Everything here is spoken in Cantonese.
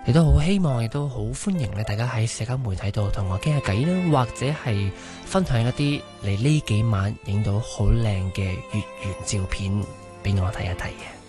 亦都好希望，亦都好歡迎咧，大家喺社交媒體度同我傾下偈啦，或者係分享一啲你呢幾晚影到好靚嘅月圓照片俾我睇一睇嘅。